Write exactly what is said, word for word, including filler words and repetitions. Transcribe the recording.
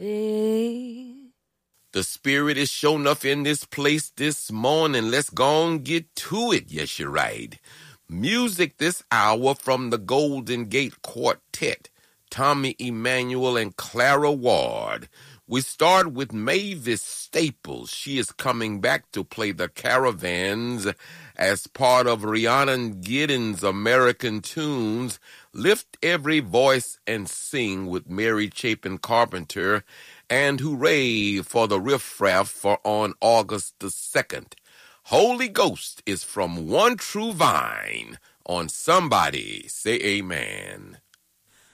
Hey. The Spirit is shown up in this place this morning. Let's go and get to it. Yes, you're right. Music this hour from the Golden Gate Quartet, Tommy Emmanuel and Clara Ward. We start with Mavis Staples. She is coming back to play the Caravans as part of Rhiannon Giddens' American Tunes. Lift Every Voice and Sing with Mary Chapin Carpenter. And hooray for the Riff Raff for on August the second. Holy Ghost is from One True Vine on Somebody Say Amen.